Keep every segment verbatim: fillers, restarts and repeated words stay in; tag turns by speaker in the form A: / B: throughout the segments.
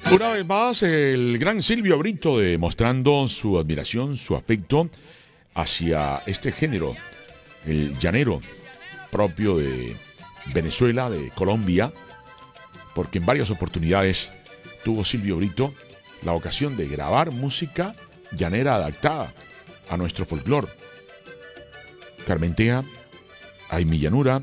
A: Una vez más, el gran Silvio Brito demostrando su admiración, su afecto hacia este género, el llanero, propio de Venezuela, de Colombia, porque en varias oportunidades tuvo Silvio Brito la ocasión de grabar música llanera adaptada a nuestro folclore. Carmentea, Ay mi llanura,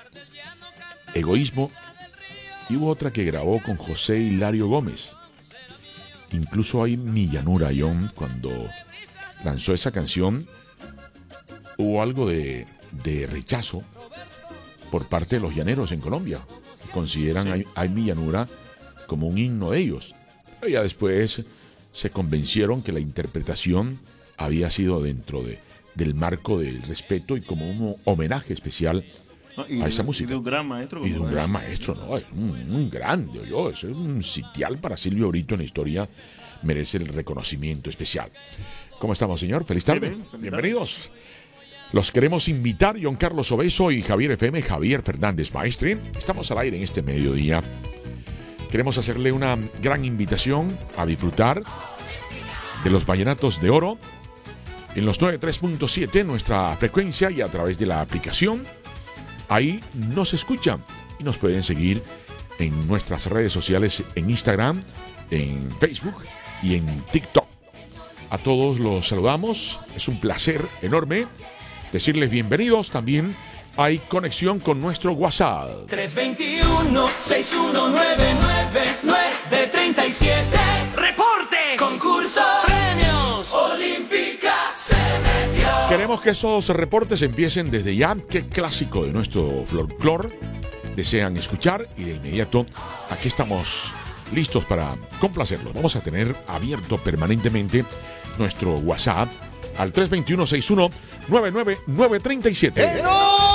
A: Egoísmo, y hubo otra que grabó con José Hilario Gómez. Incluso hay Mi Llanura, John, cuando lanzó esa canción, hubo algo de, de rechazo por parte de los llaneros en Colombia. Consideran Ay, Ay Mi Llanura como un himno de ellos. Pero ya después se convencieron que la interpretación había sido dentro de, del marco del respeto y como un homenaje especial
B: No, y,
A: a esa música.
B: Y de un gran maestro.
A: Y de un gran maestro, ¿no? Es un, un grande, yo, es un sitial para Silvio Brito en la historia, merece el reconocimiento especial. ¿Cómo estamos, señor? Feliz tarde.
B: Bien, bien, feliz
A: Bienvenidos. Los queremos invitar, John Carlos Obeso y Javier F M, Javier Fernández Maestre. Estamos al aire en este mediodía. Queremos hacerle una gran invitación a disfrutar de los vallenatos de oro en los noventa y tres punto siete, nuestra frecuencia, y a través de la aplicación. Ahí nos escuchan y nos pueden seguir en nuestras redes sociales, en Instagram, en Facebook y en TikTok. A todos los saludamos, es un placer enorme decirles bienvenidos. También hay conexión con nuestro WhatsApp.
C: tres dos uno, seis uno nueve nueve nueve tres siete. ¡Reportes! ¡Concursos! ¡Premios! ¡Olímpica se metió!
A: Queremos que esos reportes empiecen desde ya. ¿Qué clásico de nuestro folclore desean escuchar? Y de inmediato aquí estamos listos para complacerlos. Vamos a tener abierto permanentemente nuestro WhatsApp al tres dos uno, seis uno nueve nueve nueve tres siete.
D: En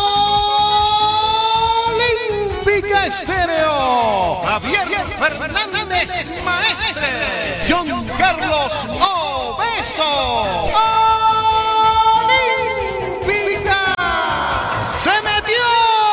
D: Olímpica Estéreo, Javier Fernández Maestre, John Carlos Obeso. Olímpica se metió.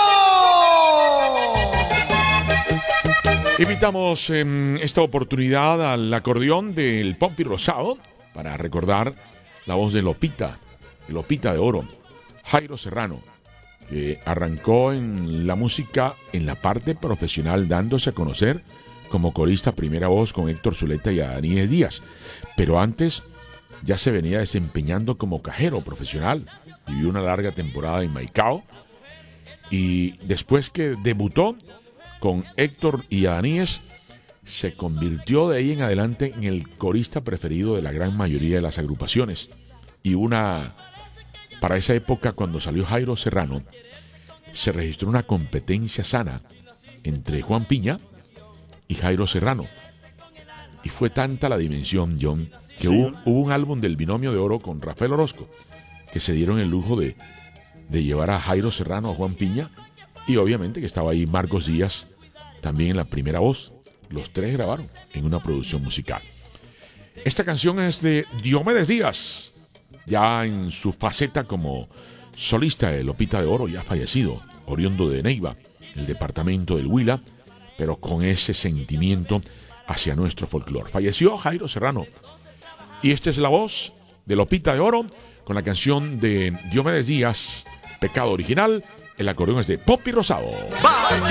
A: Invitamos en esta oportunidad al acordeón del Pompi Rosado para recordar la voz de Lopita, Lopita de Oro, Jairo Serrano, que arrancó en la música en la parte profesional, dándose a conocer como corista primera voz con Héctor Zuleta y Aníes Díaz. Pero antes ya se venía desempeñando como cajero profesional. Vivió una larga temporada en Maicao y después que debutó con Héctor y Aníes, se convirtió de ahí en adelante en el corista preferido de la gran mayoría de las agrupaciones. Y una, para esa época, cuando salió Jairo Serrano, se registró una competencia sana entre Juan Piña y Jairo Serrano. Y fue tanta la dimensión, John, que
B: Sí.
A: hubo, hubo un álbum del Binomio de Oro con Rafael Orozco, que se dieron el lujo de, de llevar a Jairo Serrano, a Juan Piña, y obviamente que estaba ahí Marcos Díaz, también en la primera voz. Los tres grabaron en una producción musical. Esta canción es de Diomedes Díaz, ya en su faceta como solista de Lopita de Oro, ya fallecido, oriundo de Neiva, el departamento del Huila, pero con ese sentimiento hacia nuestro folclore. Falleció Jairo Serrano. Y esta es la voz de Lopita de Oro con la canción de Diomedes Díaz, Pecado Original. El acordeón es de Pompi Rosado.